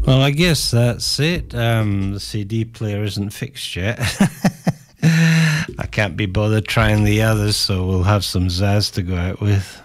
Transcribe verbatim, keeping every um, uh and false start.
Well, I guess that's it. Um, the C D player isn't fixed yet. I can't be bothered trying the others, so we'll have some Zaz to go out with.